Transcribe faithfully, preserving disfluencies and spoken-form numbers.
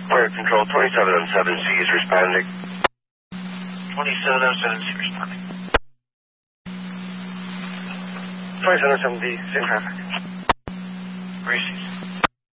Fire Control, twenty-seven oh seven C is responding. twenty-seven oh seven C responding. twenty-seven oh seven B, same traffic. Reese's.